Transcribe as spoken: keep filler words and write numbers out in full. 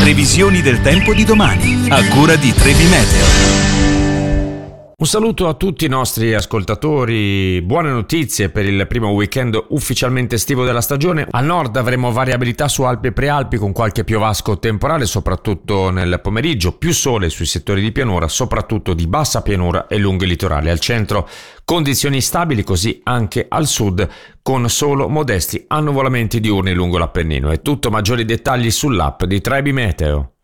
previsioni del tempo di domani, a cura di Trebi Meteo. Un saluto a tutti i nostri ascoltatori, buone notizie per il primo weekend ufficialmente estivo della stagione. Al nord avremo variabilità su Alpi e Prealpi con qualche piovasco temporale soprattutto nel pomeriggio, più sole sui settori di pianura, soprattutto di bassa pianura e lungo il litorale. Al centro condizioni stabili, così anche al sud con solo modesti annuvolamenti diurni lungo l'Appennino. È tutto, maggiori dettagli sull'app di Trebi Meteo.